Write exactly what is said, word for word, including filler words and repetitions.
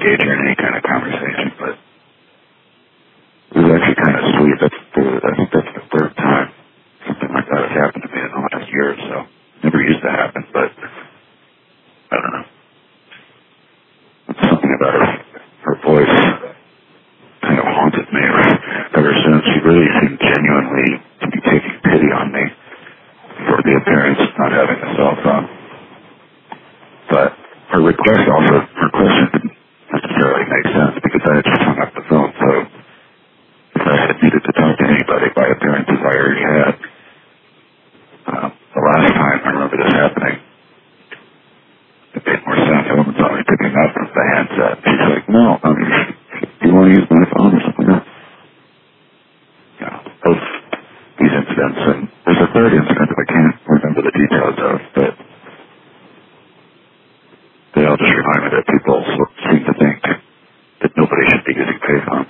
engage her in any kind of conversation, but it was actually kind of sweet. That's the, I think that's the third time something like that has happened to me in the last year or so. Never used to happen, but I don't know. Something about her, her voice kind of haunted me ever since. She really seemed genuinely to be taking pity on me for the appearance of not having a cell phone. But her request also, her question didn't necessarily make sense because I had just hung up the phone, so if I had needed to talk to anybody by appearances I already had. Uh, the last time I remember this happening, it made more sense. I wasn't only picking up the handset. She's like, no, I mean, do you want to use my phone or something else? You know, both these incidents, and there's a third incident that I can't remember the details of, but they all just remind me that people seem to think that nobody should be using payphones.